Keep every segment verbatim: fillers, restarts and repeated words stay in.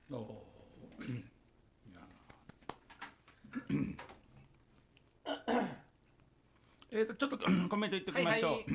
おえーとちょっとコメント言っておきましょう、はいはい、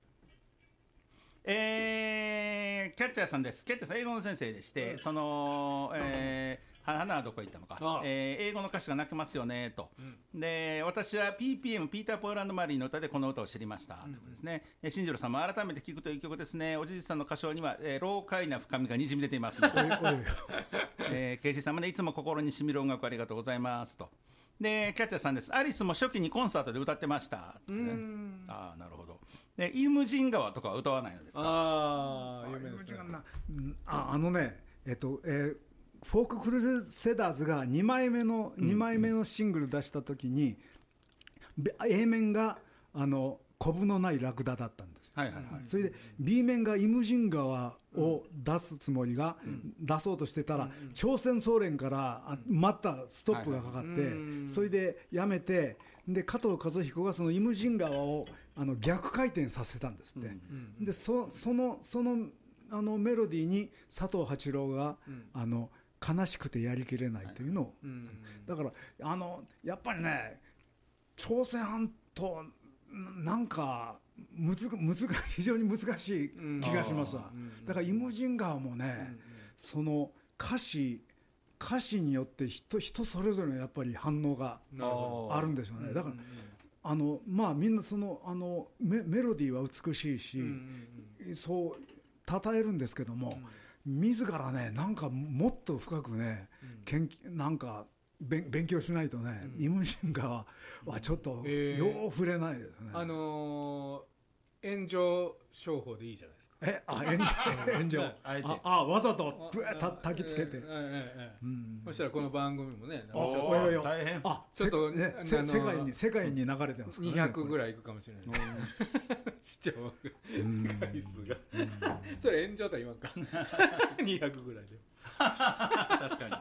えー、キャッチャーさんです。キャッチャーさん英語の先生でして、うん、その、えー花はどこ行ったのか、えー、英語の歌詞が泣けますよねと、うん、で私は ピーピーエム ピーター・ポーランド・マリーの歌でこの歌を知りました、うん、ということですね。新次郎さんも改めて聴くという曲ですね。おじいさんの歌唱には、えー、老快な深みがにじみ出ていますのでえー、ケイシーさんもねいつも心にしみる音楽ありがとうございますと。でキャッチャーさんです。アリスも初期にコンサートで歌ってましたと、ね、うんああなるほど。でイムジン川とかは歌わないのですか。 ああ有名ですね。 ああのねえっとえーフォーククルセダーズがにまいめの、にまいめのシングル出した時に、うん、A 面があのコブのないラクダだったんです、はいはいはい、それで B 面がイムジン川を出すつもりが、うん、出そうとしてたら、うん、朝鮮総連からまたストップがかかって、はいはい、それでやめてで加藤和彦がそのイムジン川をあの逆回転させたんですって、うんうん、で そ, そのそのあのメロディーに佐藤八郎が、うん、あの悲しくてやりきれないというのを、はいうん、だからあのやっぱりね朝鮮半島なんかむずむず非常に難しい気がしますわ、うん、だからイムジン川もね、うん、その歌詞歌詞によって人人それぞれのやっぱり反応があるんですよね。だから、うん、あのまあみんなそのあの メ, メロディーは美しいし、うん、そう称えるんですけども、うん、自らねなんかもっと深くね、うん、研究なんか勉強しないとね、うん、イムジン川はちょっと、うんえー、よう触れないですね。 あのー、炎上商法でいいじゃないですか。 えあ炎上炎上ああわざとぶたたきつけて、えーえーえーうん、 そしたらこの番組もねあおいおい大変あちょっと、 ね、世界に世界に流れてますからね。 にひゃくぐらいいくかもしれない視聴回数がそれ炎上とは言わんかにひゃくぐらいで確かに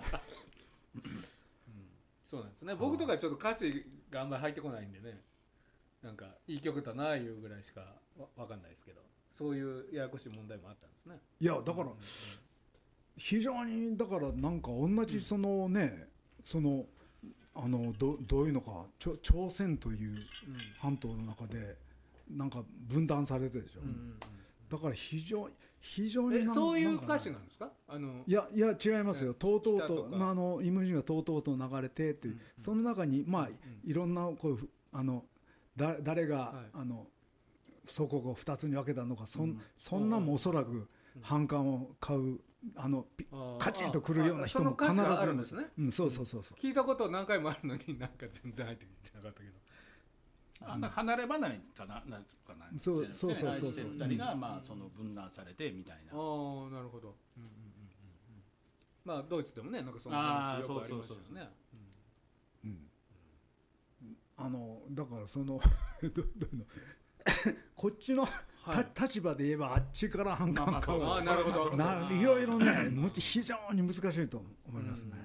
そうなんですね。僕とかちょっと歌詞があんまり入ってこないんでねなんかいい曲だないうぐらいしか分かんないですけどそういうややこしい問題もあったんですね。 いやだから、うん、非常にだからなんか同じそのね、うん、そのあの ど, どういうのか朝鮮という半島の中でなんか分断されてるでしょ、うんうんうん、だから非常に非常になんそういう歌詞なんですか。あのいやいや違いますよ。とうとうとあのイムジンがとうとうと流れてっていう、うんうん、その中にまあ、うん、いろんなこうあのだ誰が、はい、あの祖国をふたつに分けたのか そ,、うん、そんなもおそらく反感を買うあのカチンとくるような人も必ずいるんですね、 うん、そうそうそうそう聞いたこと何回もあるのになんか全然入ってきてなかったけどあの離れ離れかななんかなそうそうそうそうそうふたりがまあその分断されてみたいな、 ああなるほど、うんうんうんうん、まあドイツでもねなんかそんな話よくありましたよね。 うん、あのだからそのどどのこっちの、はい、立場で言えばあっちから反感買う、 まあまあ、あなるほどないろいろね非常に難しいと思いますね。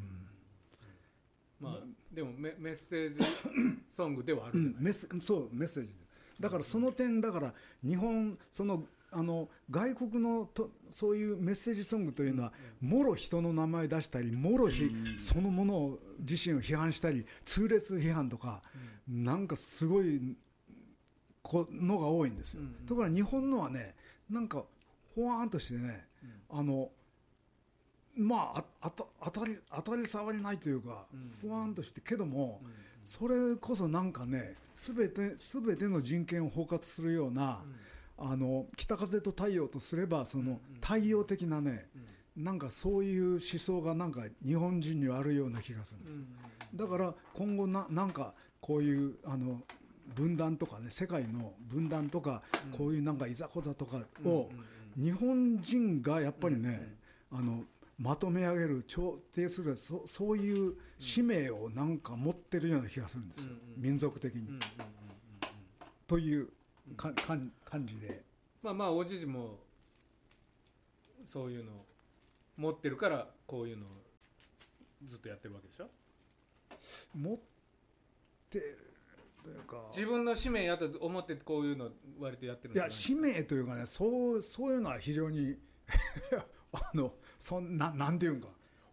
うんうんまあ、でも メ, メッセージソングではあるじゃないですか、 うん、メッそうメッセージだからその点だから日本そのあの外国のとそういうメッセージソングというのは、うん、もろ人の名前出したりもろ、うん、そのものを自身を批判したり痛烈批判とか、うん、なんかすごいのが多いんですよ、うんうん、だから日本のはねなんかほわーんとしてね、うん、あのまあ、あた当たり当たり障りないというか、うん、ふわんとしてけども、うん、それこそなんかねすべてすべての人権を包括するような、うん、あの北風と太陽とすればその太陽的なね、うん、なんかそういう思想がなんか日本人にはあるような気がするんです、うん、だから今後 な, なんかこういうあの分断とかね世界の分断とか、うん、こういうなんかいざこざとかを、うん、日本人がやっぱりね、うん、あのまとめ上げる調停する そ, そういう使命をなんか持ってるような気がするんですよ、うん、民族的に、うんうんうんうん、というか、うん、か感じでまあまあおじじもそういうのを持ってるからこういうのをずっとやってるわけでしょ。 持ってるというか自分の使命やと思ってこういうの割とやってるんじゃないですか。いや使命というかねそう、そういうのは非常にあのそんななんていうんか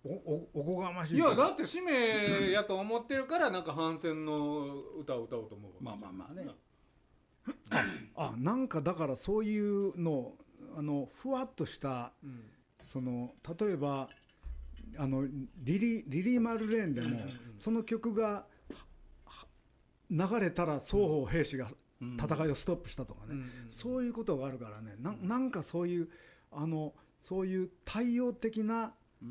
おおおこがましい。 いやだって使命やと思ってるからなんか反戦の歌を歌おうと思う。 まあまあまあね。 あなんかだからそういうのあのふわっとした、うん、その例えばあのリリリリー・マルレーンでも、うんうんうん、その曲が流れたら双方兵士が戦いをストップしたとかね、うんうんうん、そういうことがあるからね な, なんかそういうあのそういう太陽的な、うん、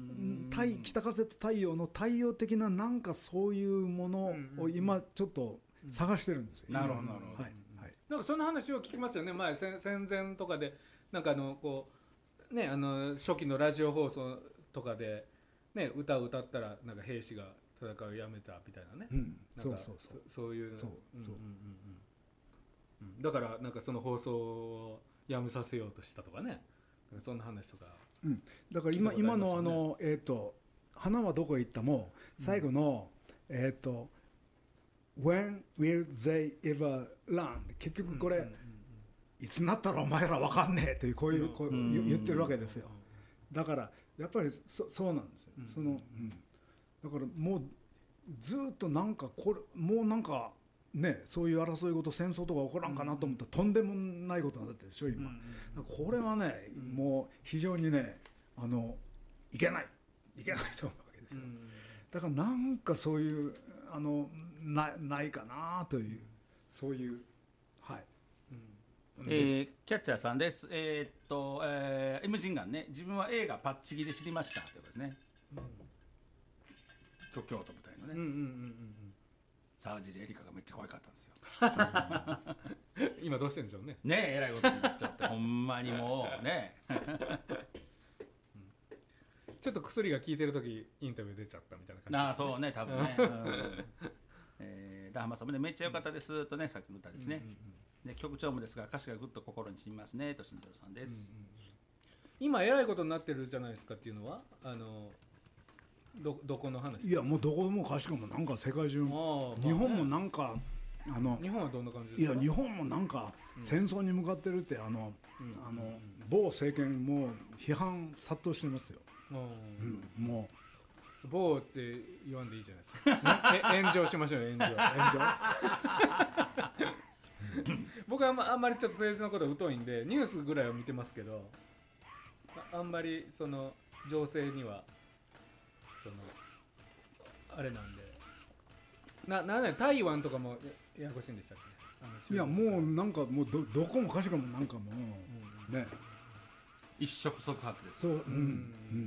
太北風と太陽の太陽的ななんかそういうものを今ちょっと探してるんですよ、 うんうん、なるほどなるほど、 はいなんかその話を聞きますよね。前戦前とかでなんかあのこうねあの初期のラジオ放送とかでね歌を歌ったらなんか兵士が戦いをやめたみたいなね。 うん、そうそうそう。 そういうそうそう。 うんうん、だからなんかその放送をやめさせようとしたとかね。そんな話とか。 うん。だから今、ね、今のあのえっ、ー、と花はどこへ行ったも最後の、うん、えっ、ー、と。When will they ever learn? 結局これ、うんうんうん、いつになったらお前ら分かんねえというこういう、こういう言ってるわけですよ。だからやっぱり そ, そうなんですよ、うんそのうん、だからもうずっとなんかこれもうなんかねそういう争い事戦争とか起こらんかなと思ったら、とんでもないことになってるでしょ今、うんうん、これはね、うん、もう非常にねあのいけないいけないと思うわけですよ、うん、だからなんかそういうあの な, ないかなというそういうはい、 うんえー、キャッチャーさんです。えー、っと、えー、エムジンガンね自分は映画パッチギで知りましたということですね。うん、京都舞台のね、うんうんうんうん、沢尻エリカがめっちゃ可愛かったんですよ。 今どうしてるんでしょうね。 ねええらいことになっちゃってほんまにもうね。 ちょっと薬が効いてる時インタビュー出ちゃったみたいな感じ、ね、 ああそうね多分ね、うんえー、ダハマさんもねめっちゃ良かったですとねさっきの歌ですね、うんうんうん、で曲調もですが歌詞がぐっと心に染みますねとしんじろうさんです、うんうん、 今えらいことになってるじゃないですかっていうのはあの ど, どこの話？ いやもうどこもかしこもなんか世界中、まあ、日本もなんかあの日本はどんな感じですか？ いや日本もなんか戦争に向かってるってあの、うん、あの某政権も批判殺到してますよ。うん、もう某って言わんでいいじゃないですか、ね、炎上しましょうよ炎上炎上僕はあん ま, あんまりちょっと政治のこと疎いんでニュースぐらいは見てますけど あ, あんまりその情勢にはそのあれなんでななんだ台湾とかもややこしいんでしたっけ？あのいやもうなんかもう ど, どこもかしこもなんかもう、うん、ね一触即発です。 そう、うんうん、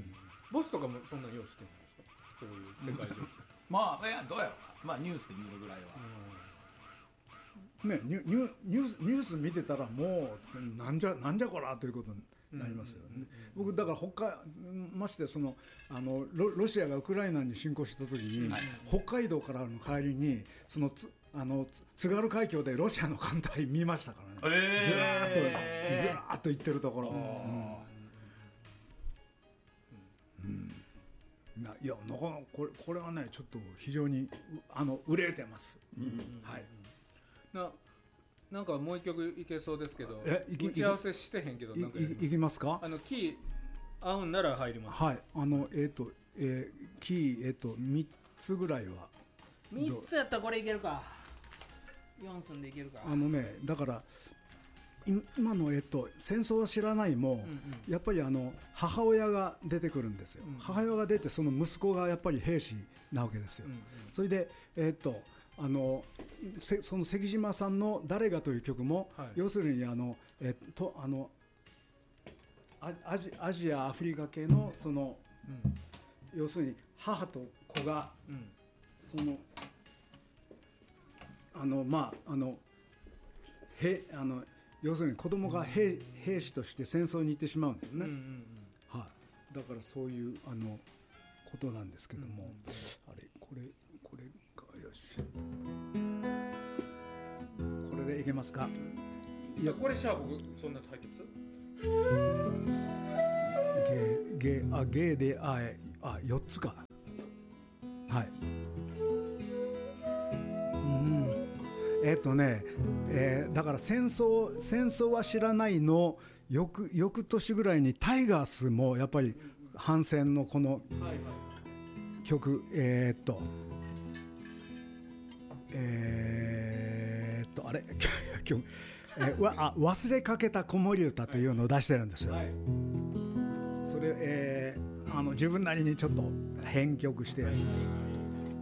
ボスとかもそんな用意してるんですか？そういう世界情勢まあいやどうやろうまあニュースで見るぐらいは、 うんね、ニュ, ニ, ュニ, ュースニュース見てたらもうなんじゃなんじゃこらということになりますよね、うんうんうんうん、僕だから北海ましてそのあの ロ, ロシアがウクライナに侵攻した時に、はい、北海道からの帰りにそのつあの津軽海峡でロシアの艦隊見ましたからね、えー、ずらーっとずらーっと行ってるところ、うんうん、いやなかなかこれ、これはねちょっと非常にあの憂えてます、うんうんうん、はい、 な, なんかもう一曲いけそうですけど打ち合わせしてへんけどなんかい, い, いきますか？ あのキー合うんなら入ります。 はいあのえっ、ー、と、えー、キー、えー、とみっつぐらいはみっつやったらこれいけるかよん寸でいけるか。 あのねだから今の、えっと、戦争は知らないも、うんうん、やっぱりあの母親が出てくるんですよ、うんうん、母親が出てその息子がやっぱり兵士なわけですよ、うんうん、それで、えっと、あのその関島さんの誰がという曲も、はい、要するにあの、えっと、あのアジ、アジアアフリカ系のその、うん、要するに母と子が、うん、そのあのまああのへあの要するに子供が 兵, 兵士として戦争に行ってしまうんだよね、うんうんうんはい、だからそういうあのことなんですけども、うんうんうん、あれこれこれかよしこれでいけますか？ いやこれシャープそんな入ってます？ ゲゲあゲでああよっつかはいえっとね、えー、だから戦争戦争は知らないの翌翌年ぐらいにタイガースもやっぱり反戦のこのはいはい曲、えー、っとえー、っとあれ今日、えー、わあ忘れかけた子守歌というのを出してるんですよ、 はい、 それ、えー、あの自分なりにちょっと編曲して、 はいはい